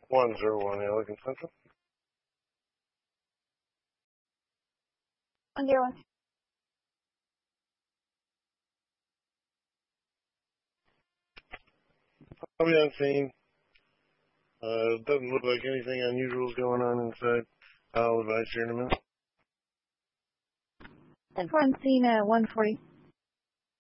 101 Elegant Central. 101. I'll be on scene. Doesn't look like anything unusual is going on inside. I'll advise you in a minute. And on scene 140.